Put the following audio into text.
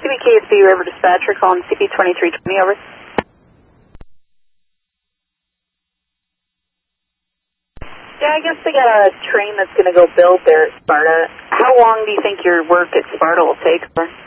CBKSB River Dispatcher calling CP2320, over. Yeah, I guess they got a train that's going to go build there at Sparta. How long do you think your work at Sparta will take, sir?